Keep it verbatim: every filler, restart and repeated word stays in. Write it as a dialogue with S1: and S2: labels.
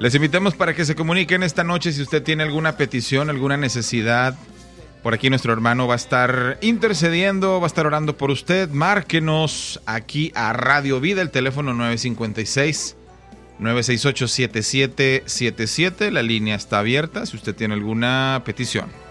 S1: Les invitamos para que se comuniquen esta noche si usted tiene alguna petición, alguna necesidad. Por aquí nuestro hermano va a estar intercediendo, va a estar orando por usted. Márquenos aquí a Radio Vida, el teléfono nueve cinco seis, nueve seis ocho, siete siete siete siete. La línea está abierta si usted tiene alguna petición.